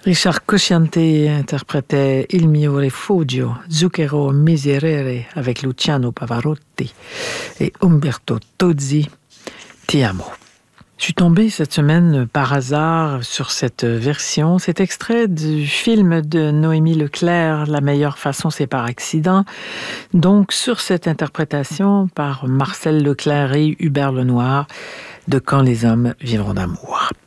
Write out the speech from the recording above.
Richard Cosciante interprétait Il mio rifugio, Zucchero miserere avec Luciano Pavarotti et Umberto Tozzi, Ti amo. Je suis tombée cette semaine par hasard sur cette version, cet extrait du film de Noémie Leclerc, La meilleure façon c'est par accident. Donc sur cette interprétation par Marcel Leclerc et Hubert Lenoir de Quand les hommes vivront d'amour.